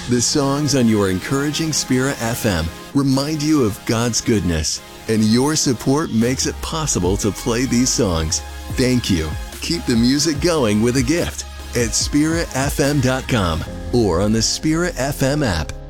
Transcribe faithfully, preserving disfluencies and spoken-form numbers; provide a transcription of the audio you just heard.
The songs on your encouraging Spirit F M remind you of God's goodness, and your support makes it possible to play these songs. Thank you. Keep the music going with a gift at spirit f m dot com or on the Spirit F M app.